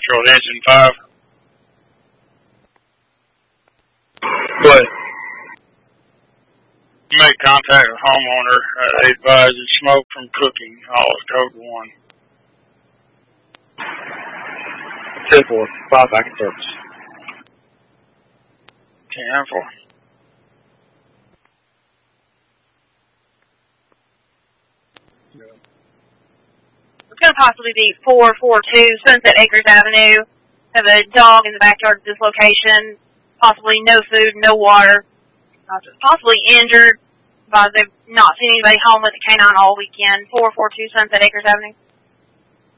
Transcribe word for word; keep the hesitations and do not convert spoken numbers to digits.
Control engine five. What? Make contact with homeowner. Uh, they advise smoke from cooking. All is code one. ten four. Five back in service. ten four. It's going to possibly be four four two Sunset Acres Avenue. Have a dog in the backyard of this location. Possibly no food, no water. Uh, possibly injured. But they've not seen anybody home with a canine all weekend. four four two Sunset Acres Avenue.